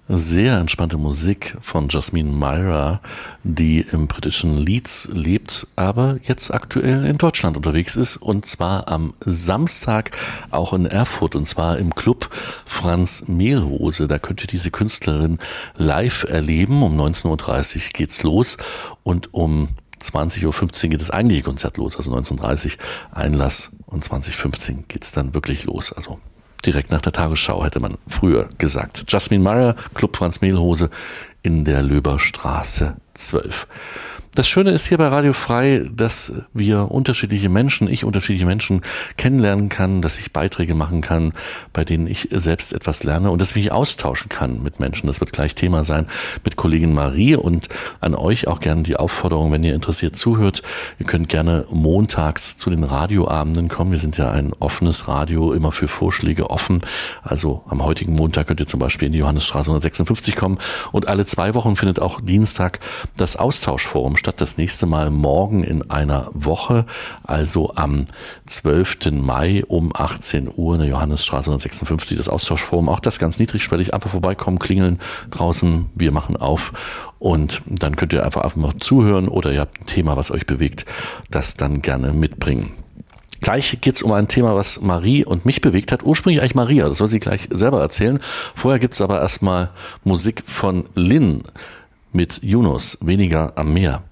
Sehr entspannte Musik von Jasmine Myra, die im britischen Leeds lebt, aber jetzt aktuell in Deutschland unterwegs ist, und zwar am Samstag auch in Erfurt, und zwar im Club Franz Mehlhose. Da könnt ihr diese Künstlerin live erleben. Um 19.30 Uhr geht's los und um 20.15 Uhr geht das eigentliche Konzert los, also 19.30 Uhr Einlass und 20.15 Uhr geht's dann wirklich los. Also direkt nach der Tagesschau, hätte man früher gesagt. Jasmine Myra, Club Franz Mehlhose in der Löberstraße 12. Das Schöne ist hier bei Radio Frei, dass wir unterschiedliche Menschen kennenlernen kann, dass ich Beiträge machen kann, bei denen ich selbst etwas lerne und dass ich mich austauschen kann mit Menschen. Das wird gleich Thema sein mit Kollegin Marie, und an euch auch gerne die Aufforderung, wenn ihr interessiert zuhört, ihr könnt gerne montags zu den Radioabenden kommen. Wir sind ja ein offenes Radio, immer für Vorschläge offen. Also am heutigen Montag könnt ihr zum Beispiel in die Johannesstraße 156 kommen, und alle 2 Wochen findet auch Dienstag das Austauschforum statt. Das nächste Mal morgen in einer Woche, also am 12. Mai um 18 Uhr in der Johannesstraße 156, das Austauschforum. Auch das ganz niedrigschwellig. Einfach vorbeikommen, klingeln draußen, wir machen auf, und dann könnt ihr einfach mal zuhören, oder ihr habt ein Thema, was euch bewegt, das dann gerne mitbringen. Gleich geht's um ein Thema, was Marie und mich bewegt hat. Ursprünglich eigentlich Maria, das soll sie gleich selber erzählen. Vorher gibt's aber erstmal Musik von Lynn mit Yunus, Weniger am Meer.